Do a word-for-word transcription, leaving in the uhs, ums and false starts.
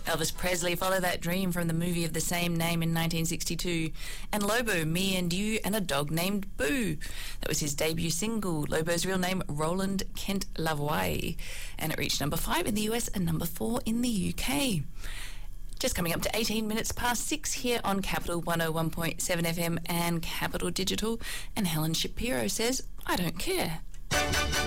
Elvis Presley, Follow That Dream from the movie of the same name in nineteen sixty-two. And Lobo, Me and You and a Dog Named Boo. That was his debut single. Lobo's real name, Roland Kent Lavoie. And it reached number five in the U S and number four in the U K. Just coming up to eighteen minutes past six here on Capital one oh one point seven F M and Capital Digital. And Helen Shapiro says, I don't care.